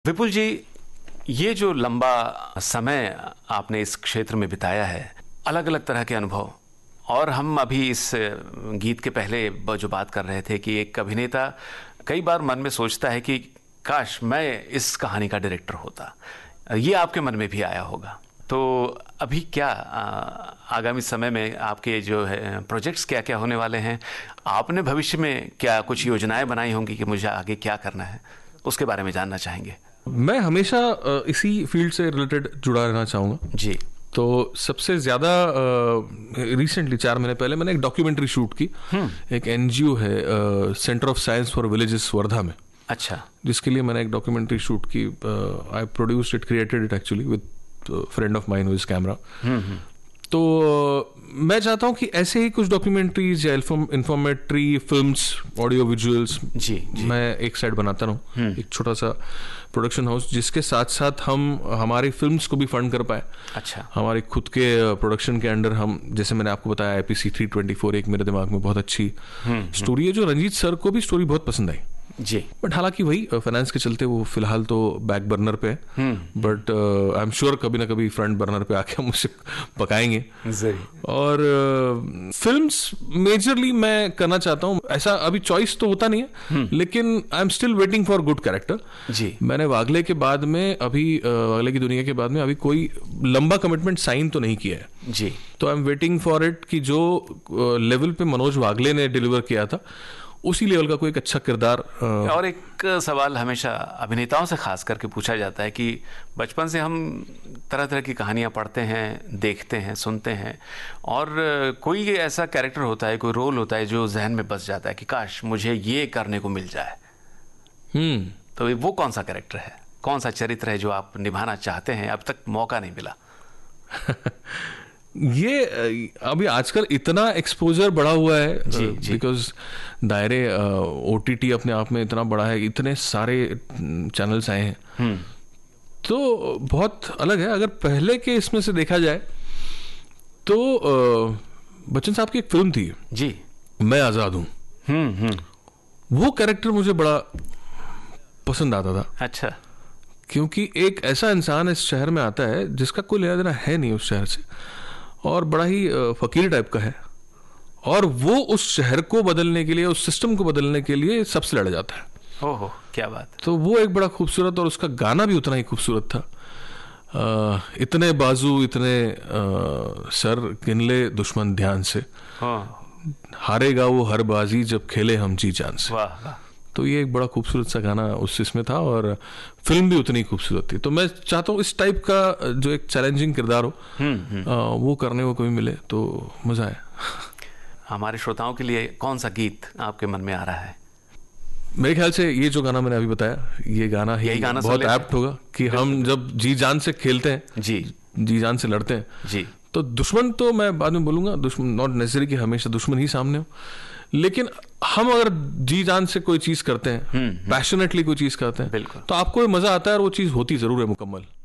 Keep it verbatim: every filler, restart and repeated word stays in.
विपुल जी, ये जो लंबा समय आपने इस क्षेत्र में बिताया है, अलग अलग तरह के अनुभव, और हम अभी इस गीत के पहले जो बात कर रहे थे कि एक अभिनेता कई बार मन में सोचता है कि काश मैं इस कहानी का डायरेक्टर होता। ये आपके मन में भी आया होगा। तो अभी क्या आगामी समय में आपके जो है प्रोजेक्ट्स क्या क्या होने वाले हैं? आपने भविष्य में क्या कुछ योजनाएं बनाई होंगी कि मुझे आगे क्या करना है, उसके बारे में जानना चाहेंगे। मैं हमेशा इसी फील्ड से रिलेटेड जुड़ा रहना चाहूँगा जी। तो सबसे ज़्यादा रिसेंटली चार महीने पहले मैंने एक डॉक्यूमेंट्री शूट की। एक एनजीओ है centre of science for villages Wardha में। अच्छा। जिसके लिए मैंने एक डॉक्यूमेंट्री शूट की। आई produced it, created it actually with friend of mine with camera. तो मैं चाहता हूँ कि ऐसे ही कुछ डॉक्यूमेंट्रीज या इन्फॉर्मेटरी फिल्म्स, ऑडियो विजुअल्स जी, जी। मैं एक साइड बनाता रहूँ, एक छोटा सा प्रोडक्शन हाउस, जिसके साथ साथ हम हमारी फिल्म्स को भी फंड कर पाए। अच्छा। हमारे खुद के प्रोडक्शन के अंडर हम, जैसे मैंने आपको बताया, I P C three twenty four एक मेरे दिमाग में बहुत अच्छी स्टोरी है, जो रंजीत सर को भी स्टोरी बहुत पसंद आई जी। बट हालांकि वही फाइनेंस के चलते वो फिलहाल तो बैक बर्नर पे है, बट आई एम श्योर कभी ना कभी फ्रंट बर्नर पे आके हम उसे पकाएंगे। और फिल्म्स uh, मेजरली मैं करना चाहता हूँ। ऐसा अभी चॉइस तो होता नहीं है, लेकिन I am still waiting for good character जी। मैंने वागले के बाद में अभी uh, वागले की दुनिया के बाद में अभी कोई लंबा कमिटमेंट साइन तो नहीं किया है जी। तो I am waiting for it कि जो लेवल uh, पे मनोज वागले ने डिलीवर किया था उसी लेवल का कोई एक अच्छा किरदार। और एक सवाल हमेशा अभिनेताओं से खास करके पूछा जाता है कि बचपन से हम तरह तरह की कहानियां पढ़ते हैं, देखते हैं, सुनते हैं, और कोई ऐसा कैरेक्टर होता है, कोई रोल होता है जो जहन में बस जाता है कि काश मुझे ये करने को मिल जाए। हम्म तो वो कौन सा कैरेक्टर है, कौन सा चरित्र है जो आप निभाना चाहते हैं, अब तक मौका नहीं मिला? ये अभी आजकल इतना एक्सपोजर बढ़ा हुआ है बिकॉज दायरे ओटीटी अपने आप में इतना बड़ा है, इतने सारे चैनल्स आए हैं, तो बहुत अलग है। अगर पहले के इसमें से देखा जाए तो बच्चन साहब की एक फिल्म थी जी, मैं आजाद हूं। हम्म हम्म वो कैरेक्टर मुझे बड़ा पसंद आता था। अच्छा। क्योंकि एक ऐसा इंसान इस शहर में आता है जिसका कोई लेना देना है नहीं उस शहर से, और बड़ा ही फकीर टाइप का है, और वो उस शहर को बदलने के लिए, उस सिस्टम को बदलने के लिए सबसे लड़ जाता है। ओहो, क्या बात। तो वो एक बड़ा खूबसूरत, और उसका गाना भी उतना ही खूबसूरत था। आ, इतने बाजू इतने आ, सर गिनले दुश्मन ध्यान से, हारेगा वो हर बाजी जब खेले हम जी जान से। वाह वाह। तो ये एक बड़ा खूबसूरत सा गाना उस इसमें था, और फिल्म भी उतनी खूबसूरत थी। तो मैं चाहता हूँ इस टाइप का जो एक चैलेंजिंग किरदार हो, आ, वो करने को कभी मिले तो मजा आए। हमारे श्रोताओं के लिए कौन सा गीत आपके मन में आ रहा है? मेरे ख्याल से ये जो गाना मैंने अभी बताया, ये गाना ही गाना बहुत एप्ट होगा कि हम जब जी जान से खेलते हैं, जी जी जान से लड़ते हैं जी, तो दुश्मन तो मैं बाद में बोलूंगा, दुश्मन नॉट नेसेसरी कि हमेशा दुश्मन ही सामने हो, लेकिन हम अगर जी जान से कोई चीज करते हैं, पैशनेटली कोई चीज करते हैं, तो आपको मजा आता है और वो चीज होती जरूर है मुकम्मल।